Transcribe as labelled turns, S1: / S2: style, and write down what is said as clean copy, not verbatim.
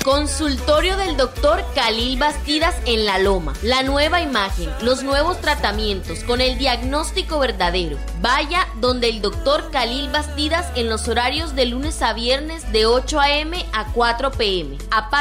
S1: Consultorio del doctor Khalil Bastidas en La Loma. La nueva imagen, los nuevos tratamientos con el diagnóstico verdadero. Vaya donde el doctor Khalil Bastidas en los horarios de lunes a viernes de 8 a.m. a 4 p.m.